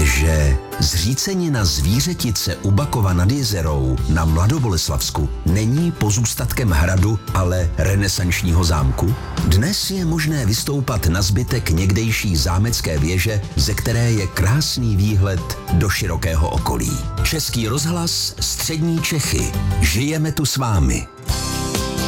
že zřícenina Zvířetice u Bakova nad Jizerou na Mladoboleslavsku není pozůstatkem hradu, ale renesančního zámku? Dnes je možné vystoupat na zbytek někdejší zámecké věže, ze které je krásný výhled do širokého okolí. Český rozhlas, Střední Čechy. Žijeme tu s vámi.